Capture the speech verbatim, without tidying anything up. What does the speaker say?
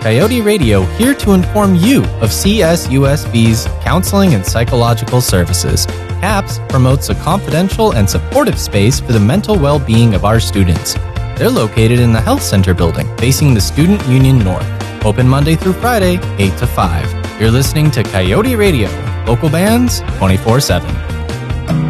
Coyote Radio, here to inform you of C S U S B's counseling and psychological services. CAPS promotes a confidential and supportive space for the mental well-being of our students. They're located in the Health Center building, facing the Student Union North. Open Monday through Friday, eight to five. You're listening to Coyote Radio, local bands twenty-four seven.